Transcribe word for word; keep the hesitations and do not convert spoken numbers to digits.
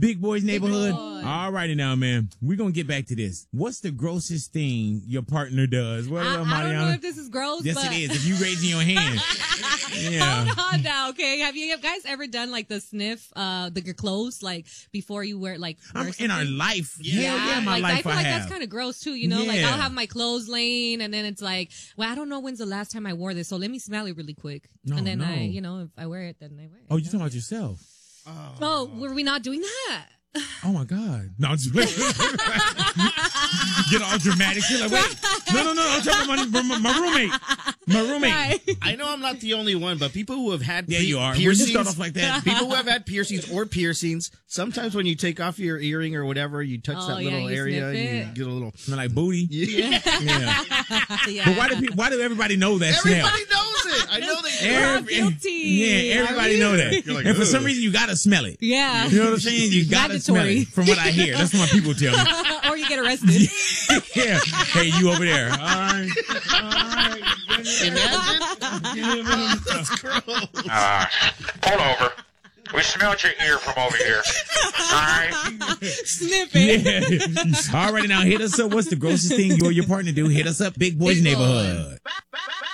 Big Boy's Neighborhood. Boy. All righty now, man. We're going to get back to this. What's the grossest thing your partner does? What I, up, I Mariana? don't know if this is gross, Yes, but... it is. If you raising your hand. Yeah. Hold on now, okay? Have you guys ever done like the sniff, uh, the your clothes, like before you wear like wear I'm in our something? life. Yeah, Yeah, yeah, my like, life I feel I like have. that's kind of gross too, you know? Like Yeah. I'll have my clothes laying and then it's like, well, I don't know when's the last time I wore this, so let me smell it really quick. No, and then no. I, you know, if I wear it, then I wear it. Oh, you're talking about yourself? Oh, were we not doing that? Oh my God! No, I'm just get all dramatic. You're like, wait, no, no, no! I'm talking about my, my, my roommate, my roommate. Right. I know I'm not the only one, but people who have had Yeah, pe- you are. When you piercings, start off like that, people who have had piercings or piercings, sometimes when you take off your earring or whatever, you touch Oh, that yeah, little you area, sniff and you it. get a little. smell like booty. Yeah. Yeah. Yeah. But why do people, why do everybody know that smell? Everybody knows it. I know they. We're all Every- guilty. Yeah, everybody Are know we? that. You're like, and for some ugh. reason, you gotta smell it. Yeah. You know what I'm saying? You gotta smell Mandatory. it. From what I hear, that's what my people tell me. Or you get arrested. Yeah. Hey, you over there? All right. All right. Imagine. That's gross. Uh, pull over. We smelled your ear from over here. All right. Sniff it. Yeah. All right, now hit us up. What's the grossest thing you or your partner do? Hit us up, Big Boys Big Boy. Neighborhood. Back, back, back.